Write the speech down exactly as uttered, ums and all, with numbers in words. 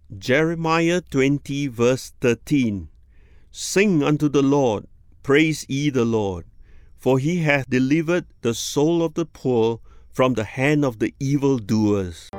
Jeremiah twenty, verse thirteen. Sing unto the Lord, praise ye the Lord, for he hath delivered the soul of the poor from the hand of the evildoers.